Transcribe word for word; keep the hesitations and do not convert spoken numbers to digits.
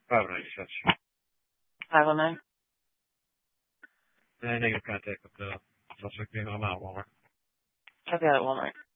five oh nine such. five oh nine? Uh, negative contact with the suspect being on Walmart. I'll be at Walmart.